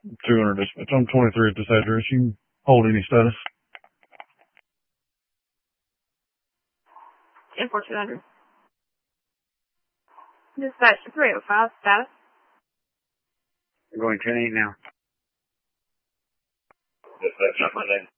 200 dispatch. I'm 23 at this address. You can hold any status. 10-4-200. Dispatch to 305, status. We're going 10-8 now. Dispatch, my name.